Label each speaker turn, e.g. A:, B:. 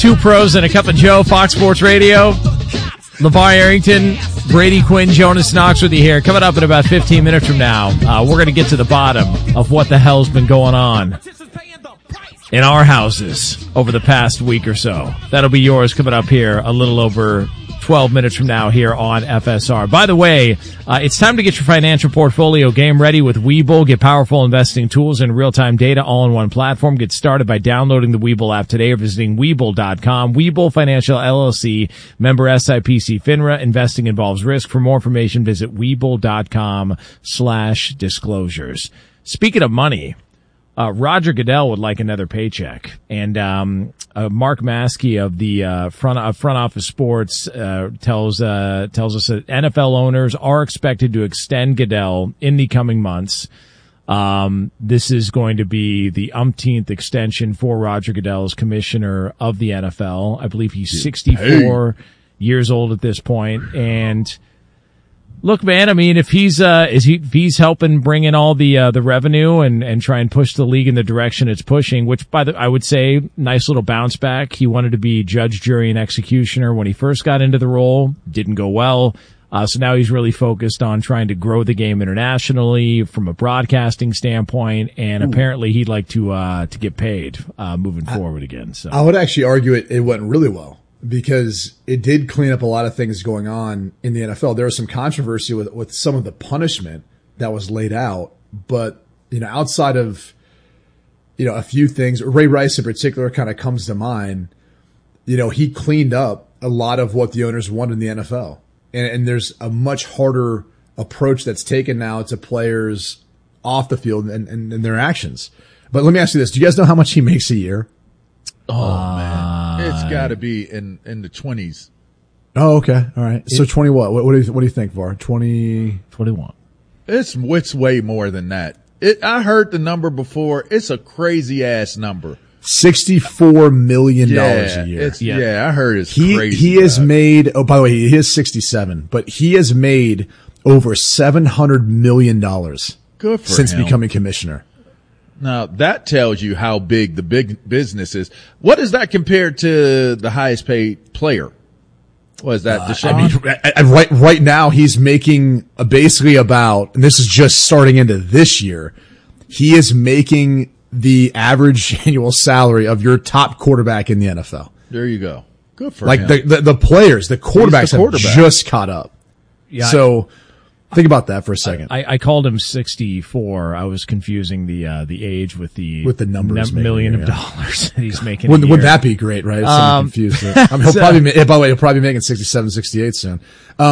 A: Two Pros and a Cup of Joe, Fox Sports Radio. LeVar Arrington, Brady Quinn, Jonas Knox with you here. Coming up in about 15 minutes from now, we're going to get to the bottom of what the hell's been going on in our houses over the past week or so. That'll be yours coming up here a little over 12 minutes from now here on FSR. By the way, it's time to get your financial portfolio game ready with Webull. Get powerful investing tools and real-time data all in one platform. Get started by downloading the Webull app today or visiting Webull.com. Webull Financial LLC, member SIPC FINRA. Investing involves risk. For more information, visit Webull.com/disclosures. Speaking of money, Roger Goodell would like another paycheck, and Mark Maskey of the front office sports tells us that NFL owners are expected to extend Goodell in the coming months. This is going to be the umpteenth extension for Roger Goodell as commissioner of the NFL. I believe he's 64 years old at this point, and look, man, I mean, if he's helping bring in all the revenue and try and push the league in the direction it's pushing, which I would say nice little bounce back. He wanted to be judge, jury, and executioner when he first got into the role. Didn't go well. So now he's really focused on trying to grow the game internationally from a broadcasting standpoint. And apparently he'd like to get paid, moving forward again. So
B: I would actually argue it went really well, because it did clean up a lot of things going on in the NFL. There was some controversy with some of the punishment that was laid out, but, outside of, a few things, Ray Rice in particular kind of comes to mind. He cleaned up a lot of what the owners wanted in the NFL. And there's a much harder approach that's taken now to players off the field and their actions. But let me ask you this. Do you guys know how much he makes a year?
C: Oh, man. It's got to be in the 20s.
B: Oh, okay. All right. So 20 what? What do you think, VAR?
A: 21.
C: It's way more than that. I heard the number before. It's a crazy ass number.
B: $64 million a year.
C: Yeah, I heard it's crazy.
B: He has made, oh, by the way, he is 67, but he has made over $700 million
C: Good for
B: since
C: him.
B: becoming commissioner.
C: Now, that tells you how big the big business is. What is that compared to the highest paid player? Was that Deshaun?
B: Right now he's making basically about, and this is just starting into this year, he is making the average annual salary of your top quarterback in the NFL.
C: There you go. Good for him.
B: Like the players, the quarterbacks have just caught up.
A: Yeah.
B: So think about that for a second.
A: I called him 64. I was confusing the age with the
B: numbers
A: million of dollars that he's making.
B: Wouldn't that be great, right? If someone confused it. He'll probably be making 67, 68 soon.